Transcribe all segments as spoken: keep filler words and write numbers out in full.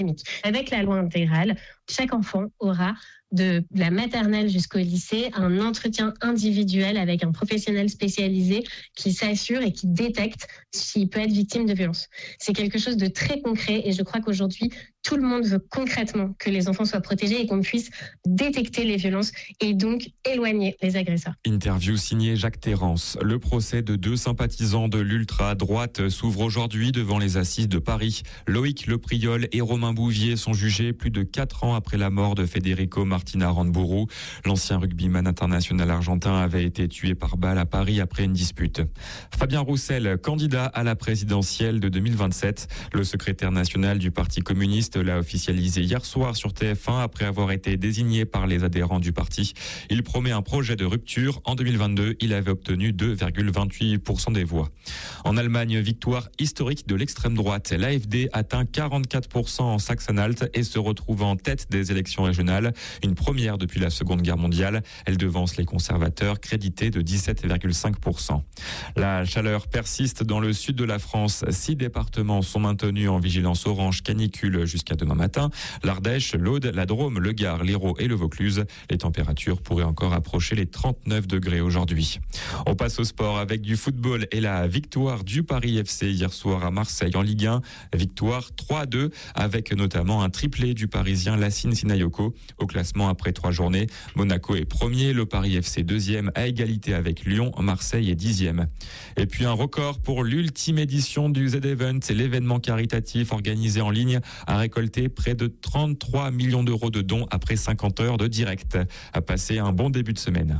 Avec la loi intégrale, chaque enfant aura de la maternelle jusqu'au lycée un entretien individuel avec un professionnel spécialisé qui s'assure et qui détecte s'il peut être victime de violence. C'est quelque chose de très concret et je crois qu'aujourd'hui, tout le monde veut concrètement que les enfants soient protégés et qu'on puisse détecter les violences et donc éloigner les agresseurs. Interview signée Jacques Terrance. Le procès de deux sympathisants de l'ultra-droite s'ouvre aujourd'hui devant les assises de Paris. Loïc Lepriol et Romain Bouvier sont jugés plus de quatre ans après la mort de Federico Martina Aramburu. L'ancien rugbyman international argentin avait été tué par balle à Paris après une dispute. Fabien Roussel, candidat à la présidentielle de deux mille vingt-sept. Le secrétaire national du Parti communiste l'a officialisé hier soir sur T F un après avoir été désigné par les adhérents du parti. Il promet un projet de rupture. En deux mille vingt-deux, il avait obtenu deux virgule vingt-huit pour cent des voix. En Allemagne, victoire historique de l'extrême droite. L'A F D atteint quarante-quatre pour cent en Saxe-Anhalt et se retrouve en tête des élections régionales. Une première depuis la Seconde Guerre mondiale. Elle devance les conservateurs, crédités de dix-sept virgule cinq pour cent. La chaleur persiste dans le sud de la France. Six départements sont maintenus en vigilance orange canicule jusqu'à demain matin. L'Ardèche, l'Aude, la Drôme, le Gard, l'Hérault et le Vaucluse. Les températures pourraient encore approcher les trente-neuf degrés aujourd'hui. On passe au sport avec du football et la victoire du Paris F C hier soir à Marseille en Ligue un. Victoire trois à deux avec notamment un triplé du Parisien Lassine Sinayoko. Au classement après trois journées, Monaco est premier, le Paris F C deuxième à égalité avec Lyon, Marseille est dixième. Et puis un record pour l'ultime édition du Z-Event, c'est l'événement caritatif organisé en ligne a récolté près de trente-trois millions d'euros de dons après cinquante heures de direct. A passé un bon début de semaine.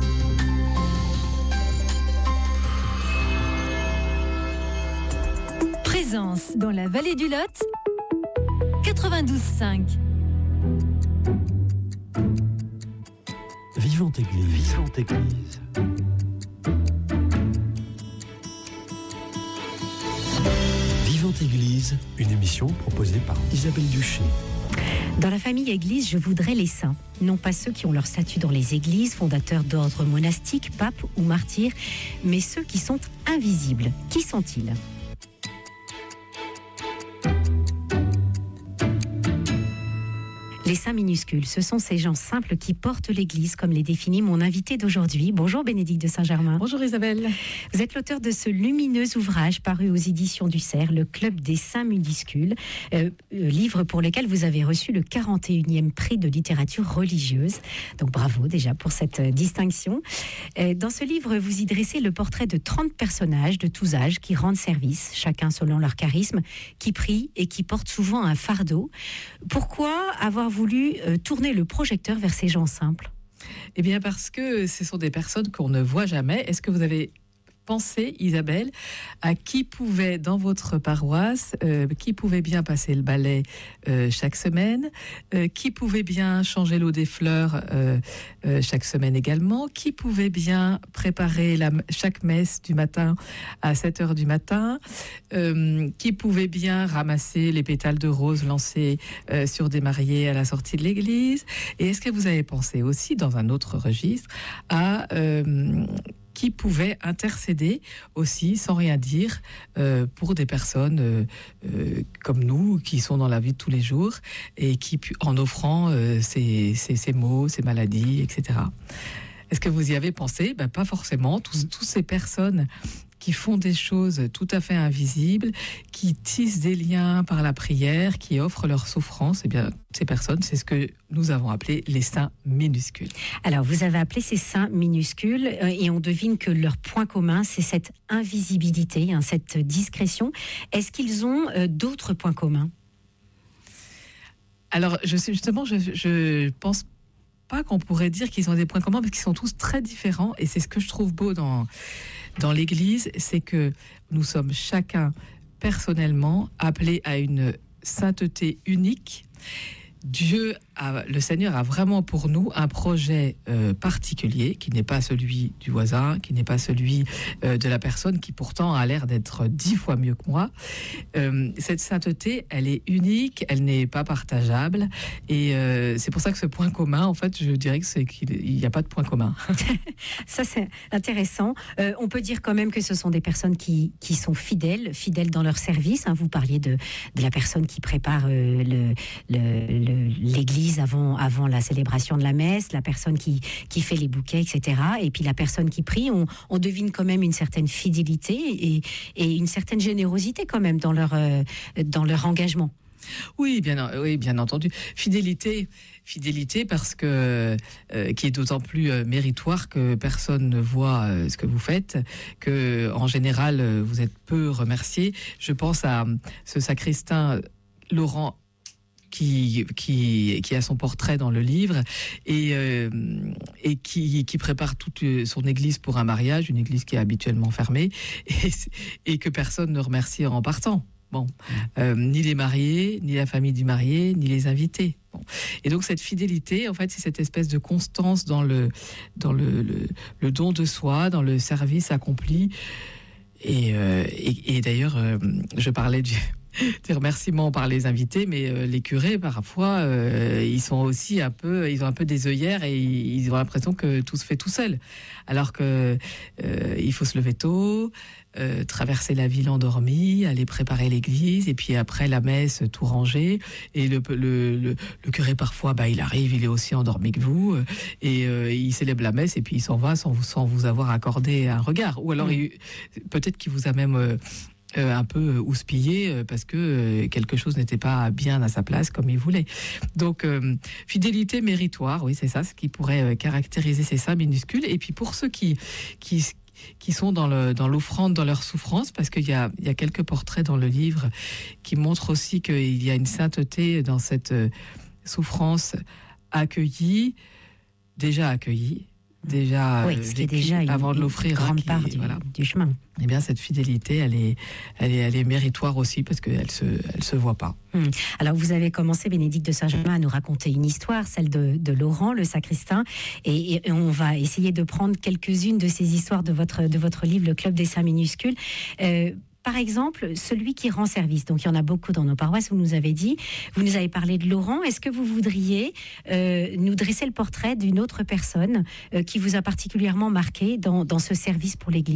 Présence dans la vallée du Lot, quatre-vingt-douze virgule cinq. Vivante Église. Vivante Église. Vivante Église, une émission proposée par Isabelle Duché. Dans la famille Église, je voudrais les saints. Non pas ceux qui ont leur statut dans les églises, fondateurs d'ordres monastiques, papes ou martyrs, mais ceux qui sont invisibles. Qui sont-ils ? Les saints minuscules, ce sont ces gens simples qui portent l'Église, comme les définit mon invité d'aujourd'hui. Bonjour Bénédicte de Saint-Germain. Bonjour Isabelle. Vous êtes l'auteur de ce lumineux ouvrage paru aux éditions du Cerf, Le Club des saints minuscules, euh, euh, livre pour lequel vous avez reçu le quarante et unième prix de littérature religieuse. Donc bravo déjà pour cette euh, distinction. Euh, dans ce livre, vous y dressez le portrait de trente personnages de tous âges qui rendent service, chacun selon leur charisme, qui prient et qui portent souvent un fardeau. Pourquoi avoir voulu euh, tourner le projecteur vers ces gens simples ? Eh bien parce que ce sont des personnes qu'on ne voit jamais. Est-ce que vous avez pensé, Isabelle, à qui pouvait dans votre paroisse, euh, qui pouvait bien passer le balai euh, chaque semaine, euh, qui pouvait bien changer l'eau des fleurs euh, euh, chaque semaine également, qui pouvait bien préparer la, chaque messe du matin à sept heures du matin, euh, qui pouvait bien ramasser les pétales de rose lancés euh, sur des mariés à la sortie de l'église. Et est-ce que vous avez pensé aussi, dans un autre registre, à... Euh, qui pouvait intercéder aussi sans rien dire euh, pour des personnes euh, euh, comme nous qui sont dans la vie de tous les jours et qui, en offrant euh, ces, ces, ces maux, ces maladies, et cetera. Est-ce que vous y avez pensé ? Ben, pas forcément. Tous, tous ces personnes qui font des choses tout à fait invisibles, qui tissent des liens par la prière, qui offrent leur souffrance, eh bien, ces personnes, c'est ce que nous avons appelé les saints minuscules. Alors, vous avez appelé ces saints minuscules et on devine que leur point commun, c'est cette invisibilité, hein, cette discrétion. Est-ce qu'ils ont euh, d'autres points communs ? Alors, je sais justement, je, je pense pas qu'on pourrait dire qu'ils ont des points communs parce qu'ils sont tous très différents et c'est ce que je trouve beau dans... Dans l'Église, c'est que nous sommes chacun personnellement appelés à une sainteté unique. Dieu a, le Seigneur a vraiment pour nous un projet euh, particulier qui n'est pas celui du voisin, qui n'est pas celui euh, de la personne qui pourtant a l'air d'être dix fois mieux que moi. Euh, cette sainteté, elle est unique, elle n'est pas partageable, et euh, c'est pour ça que ce point commun, en fait, je dirais que c'est qu'il n'y a pas de point commun. Ça, c'est intéressant. Euh, on peut dire quand même que ce sont des personnes qui, qui sont fidèles, fidèles dans leur service. Hein. Vous parliez de, de la personne qui prépare euh, le, le, le, l'église avant, avant la célébration de la messe, la personne qui, qui fait les bouquets, et cetera. Et puis la personne qui prie, on, on devine quand même une certaine fidélité et, et une certaine générosité quand même dans leur, euh, dans leur engagement. Oui, bien, oui, bien entendu. Fidélité, fidélité parce que euh, qui est d'autant plus euh, méritoire que personne ne voit euh, ce que vous faites, que en général euh, vous êtes peu remercié. Je pense à euh, ce sacristain Laurent qui, qui, qui a son portrait dans le livre et, euh, et qui, qui prépare toute son église pour un mariage, une église qui est habituellement fermée et, et que personne ne remercie en partant. Bon, euh, ni les mariés, ni la famille du marié, ni les invités. Bon. Et donc cette fidélité, en fait, c'est cette espèce de constance dans le, dans le, le, le don de soi, dans le service accompli. Et, euh, et, et d'ailleurs, euh, je parlais du... des remerciements par les invités, mais euh, les curés parfois euh, ils sont aussi un peu, ils ont un peu des œillères et ils, ils ont l'impression que tout se fait tout seul, alors que euh, il faut se lever tôt, euh, traverser la ville endormie, aller préparer l'église et puis après la messe tout ranger et le, le, le, le curé parfois bah, il arrive, il est aussi endormi que vous et euh, il célèbre la messe et puis il s'en va sans vous, sans vous avoir accordé un regard ou alors mmh. il, peut-être qu'il vous a même euh, Euh, un peu houspillé euh, parce que euh, quelque chose n'était pas bien à sa place comme il voulait. Donc euh, fidélité méritoire, oui c'est ça, ce qui pourrait euh, caractériser ces saints minuscules. Et puis pour ceux qui qui qui sont dans le dans l'offrande, dans leur souffrance, parce qu'il y a il y a quelques portraits dans le livre qui montrent aussi qu'il y a une sainteté dans cette euh, souffrance accueillie, déjà accueillie. Déjà, oui, ce qui est déjà une, avant de l'offrir, une grande qui, part du, voilà. du chemin. Eh bien, cette fidélité, elle est, elle est, elle est méritoire aussi parce qu'elle se, elle se voit pas. Hum. Alors, vous avez commencé, Bénédicte de Saint-Germain, à nous raconter une histoire, celle de, de Laurent, le sacristain, et, et on va essayer de prendre quelques-unes de ces histoires de votre, de votre livre, Le Club des Saints minuscules. Euh, Par exemple, celui qui rend service. Donc, il y en a beaucoup dans nos paroisses, vous nous avez dit. Vous nous avez parlé de Laurent. Est-ce que vous voudriez euh, nous dresser le portrait d'une autre personne euh, qui vous a particulièrement marqué dans, dans ce service pour l'Église ?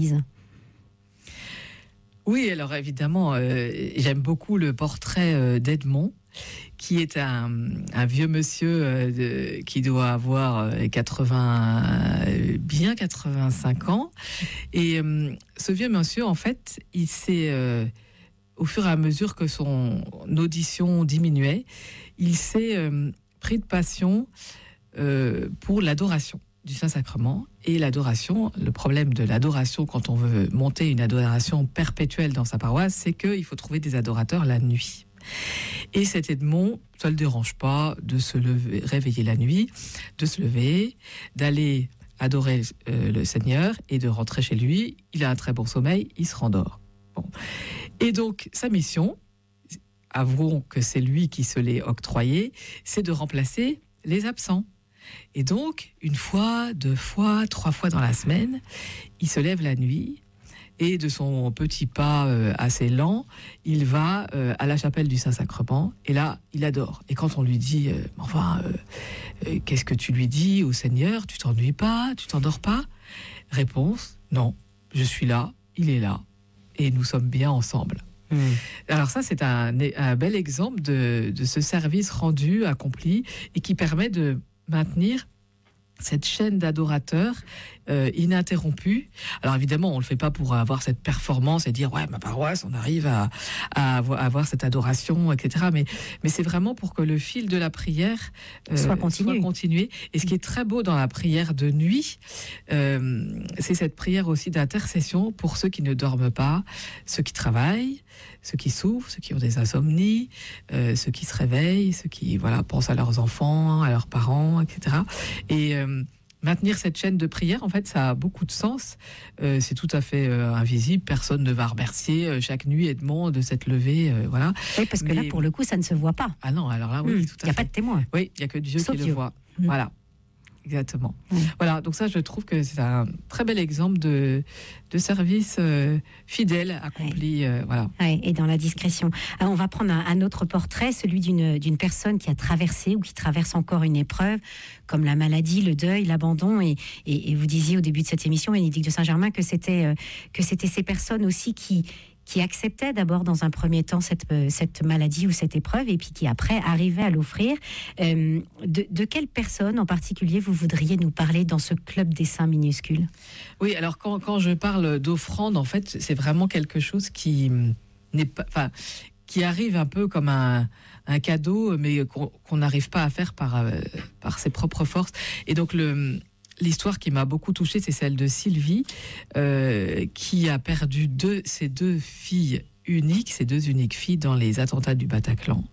Oui, alors évidemment, euh, j'aime beaucoup le portrait euh, d'Edmond, qui est un, un vieux monsieur euh, de, qui doit avoir quatre-vingts, euh, bien quatre-vingt-cinq ans. Et euh, ce vieux monsieur, en fait, il s'est, euh, au fur et à mesure que son audition diminuait, il s'est euh, pris de passion euh, pour l'adoration du Saint-Sacrement. Et l'adoration, le problème de l'adoration, quand on veut monter une adoration perpétuelle dans sa paroisse, c'est qu'il faut trouver des adorateurs la nuit. Et cet Edmond, ça ne le dérange pas de se lever, réveiller la nuit, de se lever, d'aller adorer euh, le Seigneur et de rentrer chez lui. Il a un très bon sommeil, il se rendort. Bon. Et donc, sa mission, avouons que c'est lui qui se l'est octroyé, c'est de remplacer les absents. Et donc, une fois, deux fois, trois fois dans la semaine, il se lève la nuit et de son petit pas euh, assez lent, il va euh, à la chapelle du Saint-Sacrement et là, il adore. Et quand on lui dit, euh, enfin, euh, euh, qu'est-ce que tu lui dis au Seigneur ? Tu t'ennuies pas ? Tu t'endors pas ? Réponse, non, je suis là, il est là et nous sommes bien ensemble. Mmh. Alors ça, c'est un, un bel exemple de, de ce service rendu, accompli et qui permet de maintenir cette chaîne d'adorateurs euh, ininterrompue. Alors évidemment, on le fait pas pour avoir cette performance et dire ouais, ma paroisse, on arrive à, à, avoir, à avoir cette adoration, et cetera. Mais, mais c'est vraiment pour que le fil de la prière euh, soit, continu. soit continué. Et ce qui est très beau dans la prière de nuit, euh, c'est cette prière aussi d'intercession pour ceux qui ne dorment pas, ceux qui travaillent, ceux qui souffrent, ceux qui ont des insomnies, euh, ceux qui se réveillent, ceux qui voilà pensent à leurs enfants, à leurs parents, et cetera. Et euh, maintenir cette chaîne de prière, en fait, ça a beaucoup de sens. Euh, c'est tout à fait euh, invisible. Personne ne va remercier euh, chaque nuit Edmond de s'être levé. Euh, voilà. Oui, parce que Mais... là, pour le coup, ça ne se voit pas. Ah non, alors là, oui, mmh, tout à fait. Il n'y a pas de témoin. Oui, il n'y a que Dieu Sauf qui Dieu. le voit. Mmh. Voilà. Exactement. Mmh. Voilà, donc ça, je trouve que c'est un très bel exemple de, de service euh, fidèle accompli. Ouais. Euh, voilà. Ouais, et dans la discrétion. Alors, on va prendre un, un autre portrait, celui d'une, d'une personne qui a traversé ou qui traverse encore une épreuve, comme la maladie, le deuil, l'abandon. Et, et, et vous disiez au début de cette émission, Bénédicte de Saint-Germain, que c'était, euh, que c'était ces personnes aussi qui... qui acceptait d'abord dans un premier temps cette, cette maladie ou cette épreuve et puis qui après arrivait à l'offrir. Euh, de, de quelle personne en particulier vous voudriez nous parler dans ce club des saints minuscules ? Oui, alors quand, quand je parle d'offrande, en fait, c'est vraiment quelque chose qui n'est pas, enfin, qui arrive un peu comme un, un cadeau, mais qu'on qu'on n'arrive pas à faire par, euh, par ses propres forces. Et donc le L'histoire qui m'a beaucoup touchée, c'est celle de Sylvie, euh, qui a perdu deux, ses deux filles uniques, ses deux uniques filles dans les attentats du Bataclan.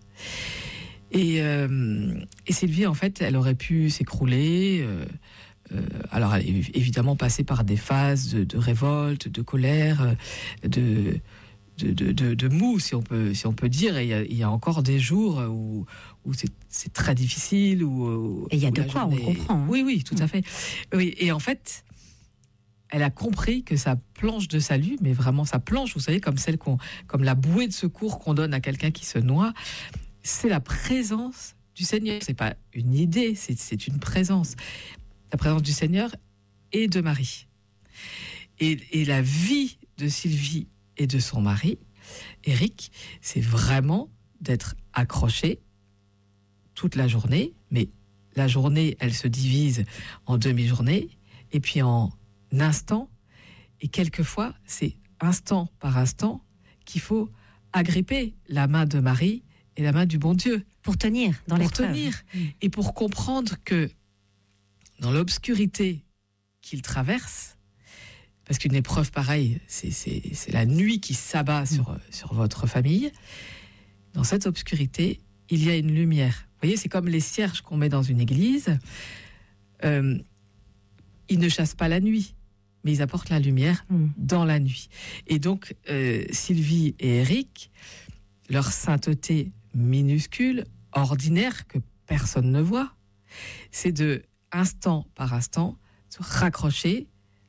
Et, euh, et Sylvie, en fait, elle aurait pu s'écrouler. Euh, euh, alors, elle est évidemment passée par des phases de, de révolte, de colère, de... De, de, de, de mou, si on peut, si on peut dire. Et il y a, il y a encore des jours où, où c'est, c'est très difficile. Où, et il y a où de quoi, journée... on comprend. Hein. Oui, oui, tout à fait. Oui, et en fait, elle a compris que sa planche de salut, mais vraiment sa planche, vous savez, comme celle qu'on, comme la bouée de secours qu'on donne à quelqu'un qui se noie, c'est la présence du Seigneur. C'est pas une idée, c'est, c'est une présence. La présence du Seigneur et de Marie. Et, et la vie de Sylvie et de son mari, Éric, c'est vraiment d'être accroché toute la journée, mais la journée, elle se divise en demi-journée, et puis en instants, et quelquefois, c'est instant par instant qu'il faut agripper la main de Marie et la main du bon Dieu. Pour tenir dans Pour l'épreuve. tenir, et pour comprendre que dans l'obscurité qu'il traverse, parce qu'une épreuve pareille, c'est, c'est, c'est la nuit qui s'abat sur, sur votre famille. Dans cette obscurité, il y a une lumière. Vous voyez, c'est comme les cierges qu'on met dans une église. Euh, ils ne chassent pas la nuit, mais ils apportent la lumière mmh. dans la nuit. Et donc, euh, Sylvie et Éric, leur sainteté minuscule, ordinaire, que personne ne voit, c'est de, instant par instant, se raccrocher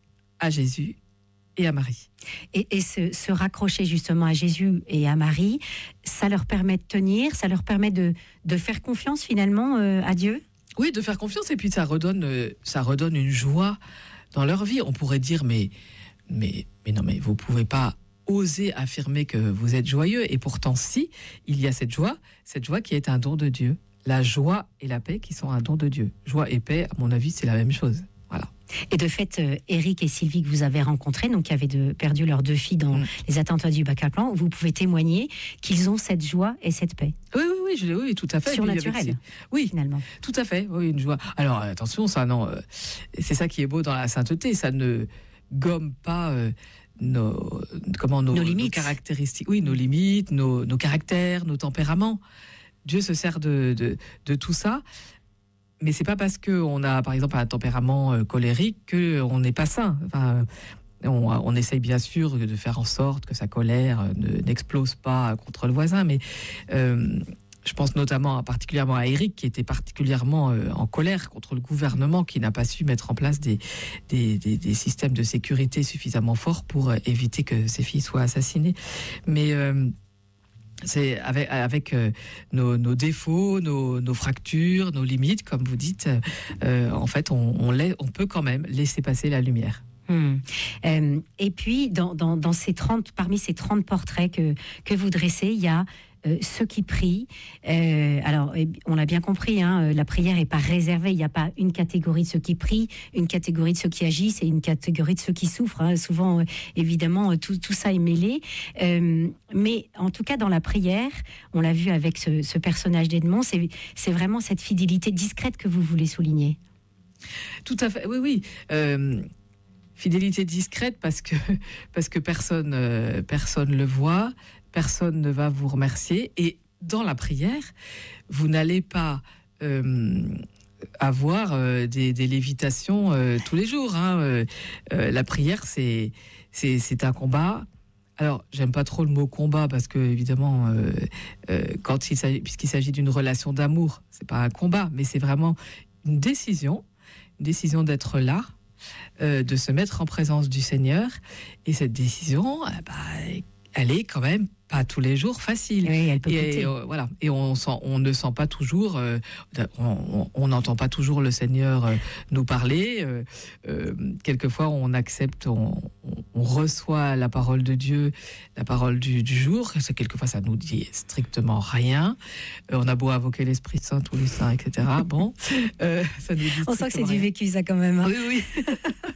à Jésus et à Marie. Et, et se, se raccrocher justement à Jésus et à Marie, ça leur permet de tenir, ça leur permet de, de faire confiance finalement euh, à Dieu ? Oui, de faire confiance, et puis ça redonne, euh, ça redonne une joie dans leur vie. On pourrait dire, mais, mais, mais non, mais vous pouvez pas oser affirmer que vous êtes joyeux, et pourtant si, il y a cette joie, cette joie qui est un don de Dieu. La joie et la paix qui sont un don de Dieu. Joie et paix, à mon avis, c'est la même chose. Voilà. Et de fait, euh, Éric et Sylvie que vous avez rencontrés, donc qui avaient de, perdu leurs deux filles dans mmh. les attentats du Bataclan, vous pouvez témoigner qu'ils ont cette joie et cette paix. Oui, oui, oui, je, oui tout à fait. Surnaturel. Oui, finalement. Tout à fait, oui, une joie. Alors attention, ça, non, euh, c'est ça qui est beau dans la sainteté, ça ne gomme pas euh, nos, comment, nos, nos limites, nos caractéristiques, oui, nos limites, nos, nos caractères, nos tempéraments. Dieu se sert de, de, de tout ça. Mais c'est pas parce qu'on a, par exemple, un tempérament euh, colérique qu'on n'est pas saint. Enfin, on, on essaye bien sûr de faire en sorte que sa colère ne, n'explose pas contre le voisin, mais euh, je pense notamment particulièrement à Éric, qui était particulièrement euh, en colère contre le gouvernement, qui n'a pas su mettre en place des, des, des, des systèmes de sécurité suffisamment forts pour euh, éviter que ses filles soient assassinées. Mais... Euh, c'est avec, avec euh, nos, nos défauts, nos, nos fractures, nos limites, comme vous dites, euh, en fait, on, on, lait, on peut quand même laisser passer la lumière. Hum. Euh, et puis, dans, dans, dans ces trente, parmi ces trente portraits que, que vous dressez, il y a euh, ceux qui prient. Euh, alors, on l'a bien compris, hein, la prière n'est pas réservée. Il n'y a pas une catégorie de ceux qui prient, une catégorie de ceux qui agissent et une catégorie de ceux qui souffrent. Hein. Souvent, euh, évidemment, tout, tout ça est mêlé. Euh, mais en tout cas, dans la prière, on l'a vu avec ce, ce personnage d'Edmond, c'est, c'est vraiment cette fidélité discrète que vous voulez souligner. Tout à fait, oui, oui. Euh... Fidélité discrète parce que, parce que personne euh, personne le voit, personne ne va vous remercier. Et dans la prière, vous n'allez pas euh, avoir euh, des, des lévitations euh, tous les jours. Hein. Euh, euh, la prière, c'est, c'est, c'est un combat. Alors, j'aime pas trop le mot combat parce que, évidemment, euh, euh, quand il s'agit, puisqu'il s'agit d'une relation d'amour, c'est pas un combat, mais c'est vraiment une décision, une décision d'être là, euh, de se mettre en présence du Seigneur. Et cette décision, euh, bah, elle est quand même pas tous les jours facile. Oui, elle peut et, et, euh, voilà. Et on, sent, on ne sent pas toujours, euh, on n'entend pas toujours le Seigneur euh, nous parler. Euh, euh, quelquefois, on accepte, on, on reçoit la parole de Dieu, la parole du, du jour. Quelquefois, ça nous dit strictement rien. Euh, on a beau invoquer l'Esprit Saint, tous les saints, et cetera. Bon, euh, ça nous dit on sent que c'est rien. du vécu, ça, quand même. Hein. Oui, oui.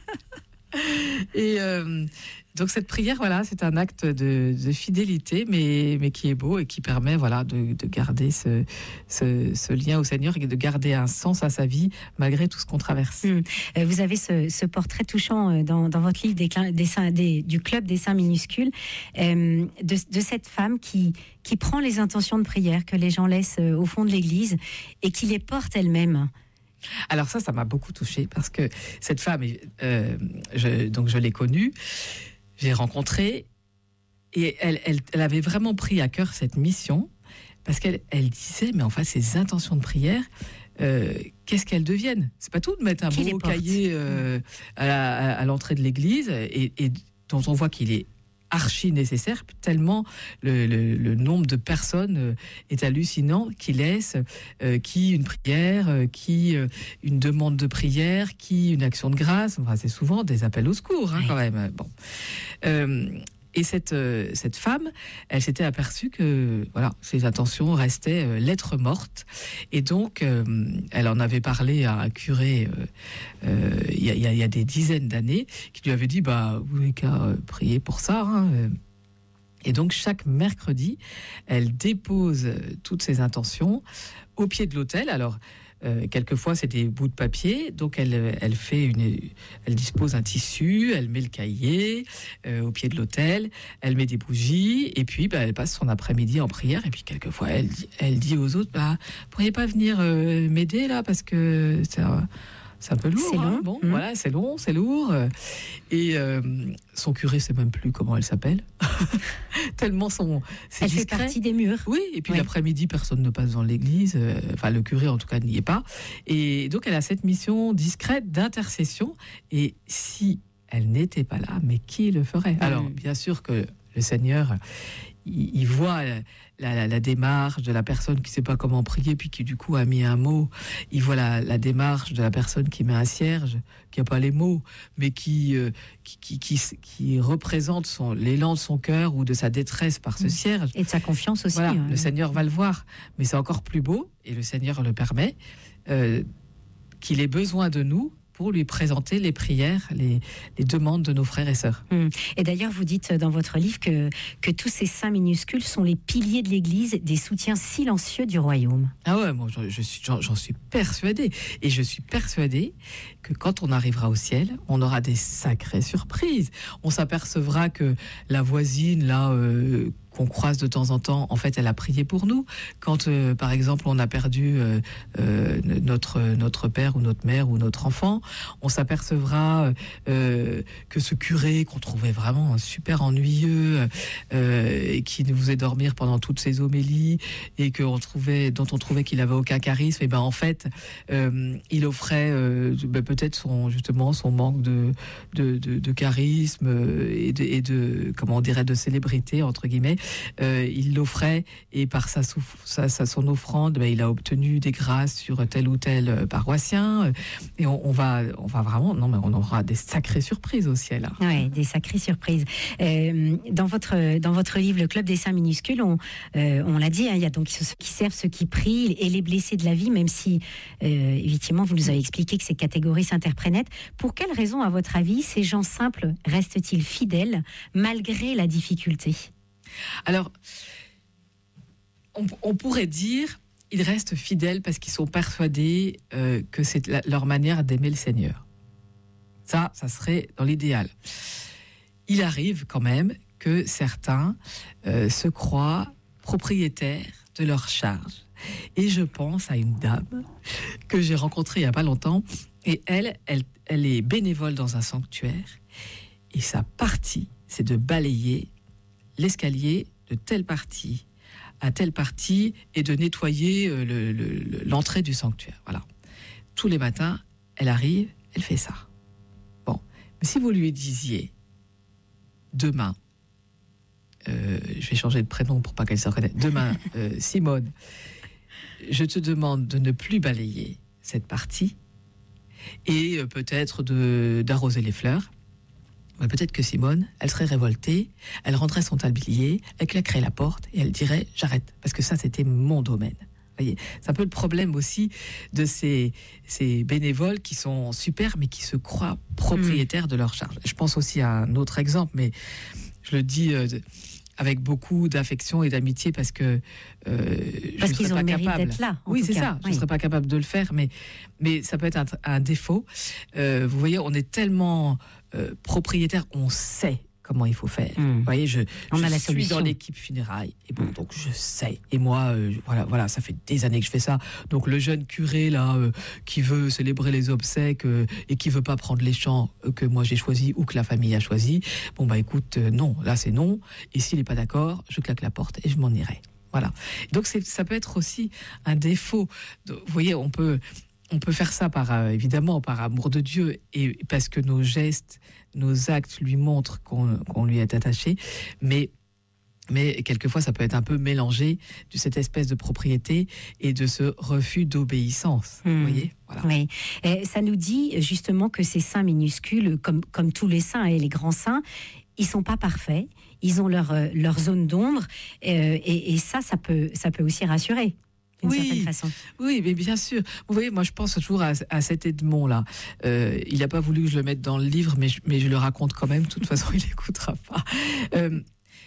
Et euh, donc cette prière, voilà, c'est un acte de, de fidélité, mais, mais qui est beau et qui permet, voilà, de, de garder ce, ce, ce lien au Seigneur et de garder un sens à sa vie malgré tout ce qu'on traverse. Mmh. Vous avez ce, ce portrait touchant dans, dans votre livre des, des saints, des, du Club des Saints minuscules, euh, de, de cette femme qui, qui prend les intentions de prière que les gens laissent au fond de l'église et qui les porte elle-même. Alors ça, ça m'a beaucoup touchée parce que cette femme, euh, je, donc je l'ai connue, j'ai rencontré et elle, elle, elle avait vraiment pris à cœur cette mission parce qu'elle elle disait, mais en fait, ces intentions de prière, euh, qu'est-ce qu'elles deviennent ? C'est pas tout de mettre un Qui beau cahier euh, à, la, à l'entrée de l'église et, et dont on voit qu'il est archi nécessaire, tellement le, le, le nombre de personnes est hallucinant, qui laissent, euh, qui une prière, euh, qui euh, une demande de prière, qui une action de grâce. Enfin, c'est souvent des appels au secours, hein, oui. quand même. Bon. Euh, Et cette, euh, cette femme, elle s'était aperçue que voilà, ses intentions restaient euh, lettres mortes. Et donc, euh, elle en avait parlé à un curé il euh, euh, y, y, y a des dizaines d'années, qui lui avait dit bah, vous n'avez qu'à euh, prier pour ça. Hein. Et donc, chaque mercredi, elle dépose toutes ses intentions au pied de l'autel. Alors, Euh, quelquefois, c'est des bouts de papier, donc elle, elle fait une, elle dispose un tissu, elle met le cahier euh, au pied de l'autel, elle met des bougies, et puis bah, elle passe son après-midi en prière. Et puis quelquefois, elle, elle dit aux autres, bah, pourriez pas venir euh, m'aider là, parce que c'est un, c'est un peu lourd. C'est long. Hein bon, mmh. voilà, c'est long, c'est lourd. Et euh, son curé sait même plus comment elle s'appelle. Tellement son. C'est elle discret. fait partie des murs. Oui, et puis oui. l'après-midi, personne ne passe dans l'église. Euh, enfin, le curé, en tout cas, n'y est pas. Et donc, elle a cette mission discrète d'intercession. Et si elle n'était pas là, mais qui le ferait ? mmh. Alors, bien sûr que le Seigneur, il, il voit la, la, la démarche de la personne qui ne sait pas comment prier, puis qui, du coup, a mis un mot. Il voit la, la démarche de la personne qui met un cierge, qui n'a pas les mots, mais qui, euh, qui, qui, qui, qui représente son, l'élan de son cœur ou de sa détresse par ce mmh. cierge. Et de sa confiance aussi. Voilà, hein. Le Seigneur va le voir. Mais c'est encore plus beau, et le Seigneur le permet, euh, qu'il ait besoin de nous pour lui présenter les prières, les, les demandes de nos frères et sœurs. Mmh. Et d'ailleurs, vous dites dans votre livre que, que tous ces saints minuscules sont les piliers de l'Église, des soutiens silencieux du royaume. Ah ouais, moi je, je suis, j'en, j'en suis persuadée. Et je suis persuadée que quand on arrivera au ciel, on aura des sacrées surprises. On s'apercevra que la voisine, là... Euh, qu'on croise de temps en temps, en fait, elle a prié pour nous. Quand, euh, par exemple, on a perdu euh, euh, notre, notre père ou notre mère ou notre enfant, on s'apercevra euh, que ce curé qu'on trouvait vraiment super ennuyeux euh, et qui nous faisait dormir pendant toutes ses homélies et que on trouvait, dont on trouvait qu'il avait aucun charisme, et ben en fait, euh, il offrait euh, ben, peut-être son, justement son manque de, de, de, de charisme et de, et de, comment on dirait, de célébrité, entre guillemets. Euh, il l'offrait et par sa, souf- sa, sa son offrande, ben, il a obtenu des grâces sur tel ou tel paroissien. Et on, on va, on va vraiment, non mais on aura des sacrées surprises au ciel. Hein. Oui, des sacrées surprises. Euh, dans votre dans votre livre, le Club des Saints minuscules, on, euh, on l'a dit, hein, il y a donc ceux qui servent, ceux qui prient et les blessés de la vie, même si euh, effectivement vous nous avez expliqué que ces catégories s'interprètent. Pour quelles raisons, à votre avis, ces gens simples restent-ils fidèles malgré la difficulté ? Alors, on, on pourrait dire, ils restent fidèles parce qu'ils sont persuadés euh, que c'est la, leur manière d'aimer le Seigneur. Ça, ça serait dans l'idéal. Il arrive quand même que certains euh, se croient propriétaires de leur charge. Et je pense à une dame que j'ai rencontrée il n'y a pas longtemps. Et elle, elle, elle est bénévole dans un sanctuaire. Et sa partie, c'est de balayer l'escalier de telle partie à telle partie et de nettoyer le, le, le, l'entrée du sanctuaire. Voilà. Tous les matins, elle arrive, elle fait ça. Bon, mais si vous lui disiez demain, euh, je vais changer de prénom pour pas qu'elle se reconnaisse. Demain, euh, Simone, je te demande de ne plus balayer cette partie et euh, peut-être de, d'arroser les fleurs. Ben, peut-être que Simone, elle serait révoltée, elle rendrait son tablier, elle claquerait la porte et elle dirait j'arrête parce que ça c'était mon domaine. Voyez, c'est un peu le problème aussi de ces, ces bénévoles qui sont super mais qui se croient propriétaires mmh. de leur charge. Je pense aussi à un autre exemple, mais je le dis euh, avec beaucoup d'affection et d'amitié parce que euh, parce je qu'ils serais ont pas le mérite capable. d'être là. Oui, c'est cas. ça. Oui. Je ne serais pas capable de le faire, mais mais ça peut être un, un défaut. Euh, vous voyez, on est tellement euh, propriétaire, on sait comment il faut faire. Mmh. Vous voyez, je, on je a la suis solution. dans l'équipe funérailles et bon, mmh. donc je sais. Et moi, euh, voilà, voilà, ça fait des années que je fais ça. Donc le jeune curé là, euh, qui veut célébrer les obsèques euh, et qui veut pas prendre les chants euh, que moi j'ai choisis ou que la famille a choisi, bon bah écoute, euh, non, là c'est non. Et s'il est pas d'accord, je claque la porte et je m'en irai. Voilà. Donc c'est, ça peut être aussi un défaut. De, vous voyez, on peut. On peut faire ça par, euh, évidemment, par amour de Dieu et parce que nos gestes, nos actes lui montrent qu'on, qu'on lui est attaché. Mais, mais quelquefois, ça peut être un peu mélangé de cette espèce de propriété et de ce refus d'obéissance. Mmh. Vous voyez, voilà. Oui. Et ça nous dit justement que ces saints minuscules, comme, comme tous les saints et les grands saints, ils sont pas parfaits. Ils ont leur, leur zone d'ombre. Euh, et, et ça, ça peut, ça peut aussi rassurer. D'une oui, certaine façon. Oui, mais bien sûr. Vous voyez, moi, je pense toujours à, à cet Edmond-là. Euh, il n'a pas voulu que je le mette dans le livre, mais je, mais je le raconte quand même. De toute façon, il n'écoutera pas. Euh,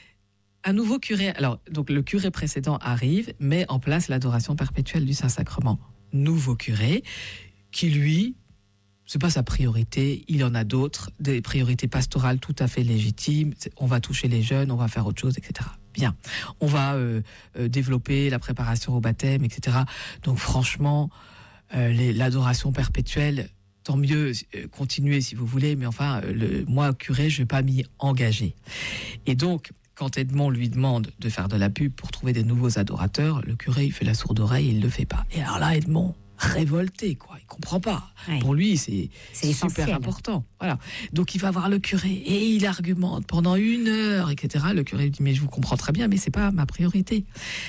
un nouveau curé... Alors, donc, le curé précédent arrive, met en place l'adoration perpétuelle du Saint-Sacrement. Nouveau curé, qui, lui... c'est pas sa priorité, il en a d'autres, des priorités pastorales tout à fait légitimes. On va toucher les jeunes, on va faire autre chose, et cetera. Bien, on va euh, euh, développer la préparation au baptême, et cetera. Donc franchement, euh, les, l'adoration perpétuelle, tant mieux, euh, continuez si vous voulez, mais enfin, euh, le, moi, curé, je ne vais pas m'y engager. Et donc, quand Edmond lui demande de faire de la pub pour trouver des nouveaux adorateurs, le curé, il fait la sourde oreille, il ne le fait pas. Et alors là, Edmond... révolté, quoi. Il comprend pas. Ouais. Pour lui, c'est, c'est super important. Voilà. Donc, il va voir le curé et il argumente pendant une heure, et cetera. Le curé lui dit, mais je vous comprends très bien, mais c'est pas ma priorité.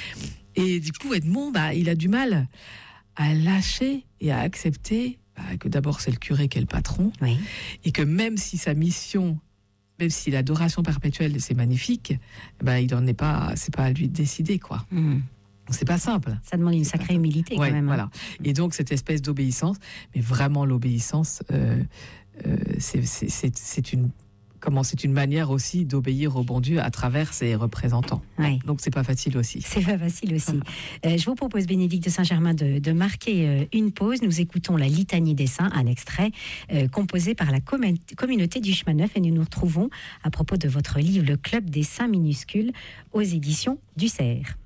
Et du coup, Edmond, bah, il a du mal à lâcher et à accepter bah, que d'abord, c'est le curé qui est le patron. Oui. Et que même si sa mission, même si l'adoration perpétuelle, c'est magnifique, bah, il en est pas, c'est pas à lui de décider, quoi. Mmh. C'est pas simple. Ça demande une sacrée humilité ouais, quand même. Voilà. Et donc cette espèce d'obéissance, mais vraiment l'obéissance, euh, euh, c'est, c'est, c'est, c'est une comment c'est une manière aussi d'obéir au bon Dieu à travers ses représentants. Oui. Donc c'est pas facile aussi. C'est pas facile aussi. euh, je vous propose, Bénédicte de Saint-Germain, de, de marquer euh, une pause. Nous écoutons la Litanie des Saints, un extrait euh, composé par la com- communauté du Chemin Neuf, et nous nous retrouvons à propos de votre livre Le Club des Saints minuscules aux éditions du C E R.